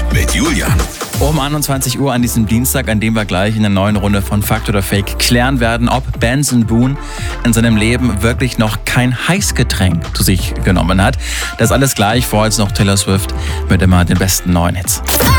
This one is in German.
mit Julian. Um 21 Uhr an diesem Dienstag, an dem wir gleich in der neuen Runde von Fact oder Fake klären werden, ob Benson Boone in seinem Leben wirklich noch kein Heißgetränk zu sich genommen hat. Das alles gleich, vor jetzt noch Taylor Swift mit immer den besten neuen Hits.